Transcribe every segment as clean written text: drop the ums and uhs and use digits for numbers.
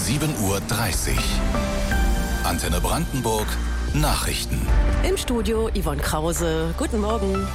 7:30 Uhr. Antenne Brandenburg Nachrichten. Im Studio Yvonne Krause. Guten Morgen.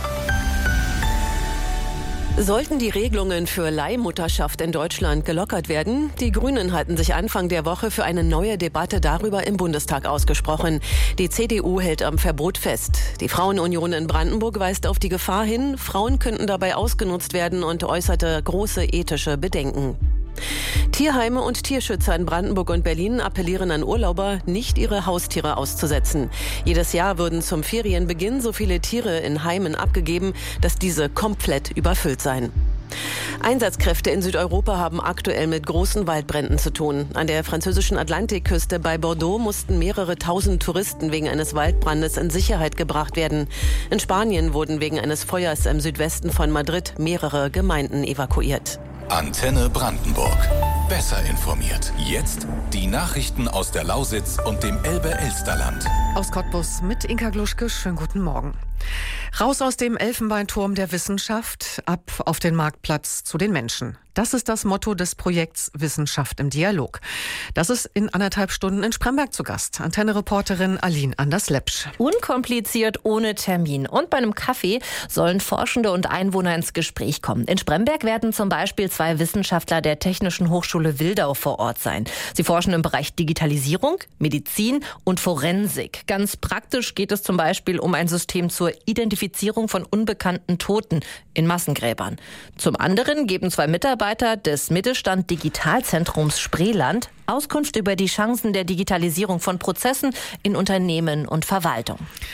Sollten die Regelungen für Leihmutterschaft in Deutschland gelockert werden? Die Grünen hatten sich Anfang der Woche für eine neue Debatte darüber im Bundestag ausgesprochen. Die CDU hält am Verbot fest. Die Frauenunion in Brandenburg weist auf die Gefahr hin, Frauen könnten dabei ausgenutzt werden und äußerte große ethische Bedenken. Tierheime und Tierschützer in Brandenburg und Berlin appellieren an Urlauber, nicht ihre Haustiere auszusetzen. Jedes Jahr würden zum Ferienbeginn so viele Tiere in Heimen abgegeben, dass diese komplett überfüllt seien. Einsatzkräfte in Südeuropa haben aktuell mit großen Waldbränden zu tun. An der französischen Atlantikküste bei Bordeaux mussten mehrere tausend Touristen wegen eines Waldbrandes in Sicherheit gebracht werden. In Spanien wurden wegen eines Feuers im Südwesten von Madrid mehrere Gemeinden evakuiert. Antenne Brandenburg. Besser informiert. Jetzt die Nachrichten aus der Lausitz und dem Elbe-Elsterland. Aus Cottbus mit Inka Gluschke. Schönen guten Morgen. Raus aus dem Elfenbeinturm der Wissenschaft, ab auf den Marktplatz zu den Menschen. Das ist das Motto des Projekts Wissenschaft im Dialog. Das ist in 1,5 Stunden in Spremberg zu Gast. Antenne-Reporterin Aline Anders-Lepsch. Unkompliziert, ohne Termin. Und bei einem Kaffee sollen Forschende und Einwohner ins Gespräch kommen. In Spremberg werden zum Beispiel 2 Wissenschaftler der Technischen Hochschule Wildau vor Ort sein. Sie forschen im Bereich Digitalisierung, Medizin und Forensik. Ganz praktisch geht es zum Beispiel um ein System zur Identifizierung von unbekannten Toten in Massengräbern. Zum anderen geben 2 Mitarbeiter des Mittelstand Digitalzentrums Spreeland Auskunft über die Chancen der Digitalisierung von Prozessen in Unternehmen und Verwaltung.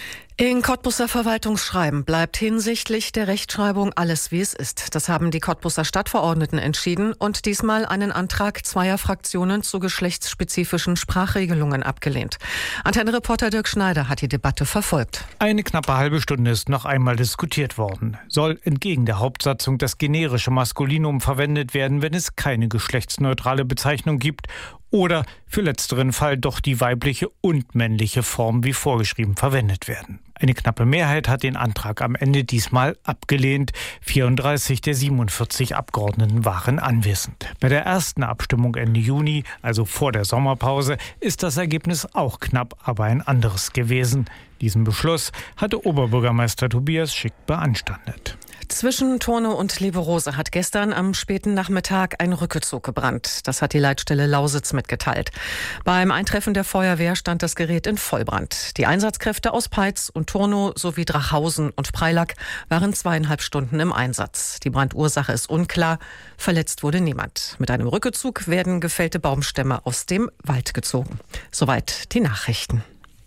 In Cottbuser Verwaltungsschreiben bleibt hinsichtlich der Rechtschreibung alles, wie es ist. Das haben die Cottbuser Stadtverordneten entschieden und diesmal einen Antrag 2 Fraktionen zu geschlechtsspezifischen Sprachregelungen abgelehnt. Antenne-Reporter Dirk Schneider hat die Debatte verfolgt. Eine knappe halbe Stunde ist noch einmal diskutiert worden. Soll entgegen der Hauptsatzung das generische Maskulinum verwendet werden, wenn es keine geschlechtsneutrale Bezeichnung gibt? Oder für letzteren Fall doch die weibliche und männliche Form wie vorgeschrieben verwendet werden. Eine knappe Mehrheit hat den Antrag am Ende diesmal abgelehnt. 34 der 47 Abgeordneten waren anwesend. Bei der ersten Abstimmung Ende Juni, also vor der Sommerpause, ist das Ergebnis auch knapp, aber ein anderes gewesen. Diesen Beschluss hatte Oberbürgermeister Tobias Schick beanstandet. Zwischen Tornow und Lieberose hat gestern am späten Nachmittag ein Rückezug gebrannt. Das hat die Leitstelle Lausitz mitgeteilt. Beim Eintreffen der Feuerwehr stand das Gerät in Vollbrand. Die Einsatzkräfte aus Peitz und Tornow sowie Drachhausen und Preilack waren 2,5 Stunden im Einsatz. Die Brandursache ist unklar. Verletzt wurde niemand. Mit einem Rückezug werden gefällte Baumstämme aus dem Wald gezogen. Soweit die Nachrichten.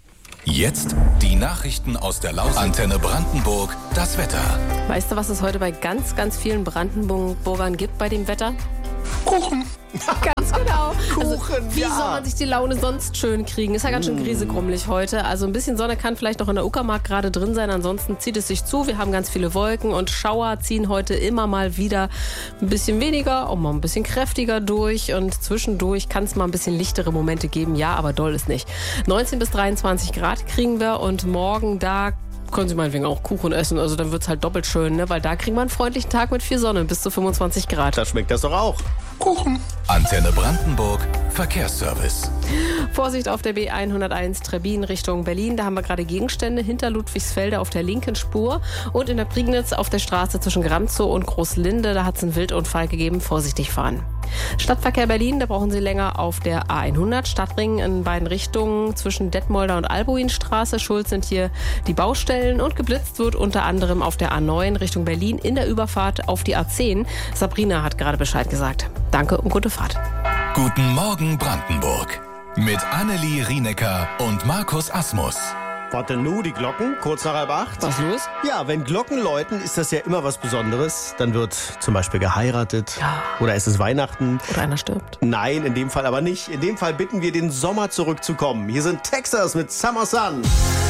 Jetzt die Nachrichten aus der Lausitz. Antenne Brandenburg, das Wetter. Weißt du, was es heute bei ganz, ganz vielen Brandenburgern gibt bei dem Wetter? Kuchen. Ganz genau. Kuchen, also, wie ja. soll man sich die Laune sonst schön kriegen? Ist ja ganz schön griesegrummelig heute. Also ein bisschen Sonne kann vielleicht noch in der Uckermark gerade drin sein. Ansonsten zieht es sich zu. Wir haben ganz viele Wolken und Schauer ziehen heute immer mal wieder ein bisschen weniger, auch mal ein bisschen kräftiger durch. Und zwischendurch kann es mal ein bisschen lichtere Momente geben. Ja, aber doll ist nicht. 19 bis 23 Grad kriegen wir und morgen da können Sie meinetwegen auch Kuchen essen, also dann wird es halt doppelt schön, ne? Weil da kriegen wir einen freundlichen Tag mit viel Sonne, bis zu 25 Grad. Da schmeckt das doch auch. Kuchen. Antenne Brandenburg, Verkehrsservice. Vorsicht auf der B101 Trebbin Richtung Berlin, da haben wir gerade Gegenstände hinter Ludwigsfelde auf der linken Spur und in der Prignitz auf der Straße zwischen Gramzow und Großlinde, da hat es einen Wildunfall gegeben, vorsichtig fahren. Stadtverkehr Berlin, da brauchen Sie länger auf der A100 Stadtring in beiden Richtungen zwischen Detmolder und Albuinstraße. Schuld sind hier die Baustellen und geblitzt wird unter anderem auf der A9 Richtung Berlin in der Überfahrt auf die A10. Sabrina hat gerade Bescheid gesagt. Danke und gute Fahrt. Guten Morgen Brandenburg. Mit Annelie Rienecker und Markus Asmus. Warte nu, die Glocken, kurz nach 7:30. Was los? Ja, wenn Glocken läuten, ist das ja immer was Besonderes. Dann wird zum Beispiel geheiratet. Ja. Oder es ist Weihnachten. Oder einer stirbt. Nein, in dem Fall aber nicht. In dem Fall bitten wir den Sommer zurückzukommen. Hier sind Texas mit Summer Sun.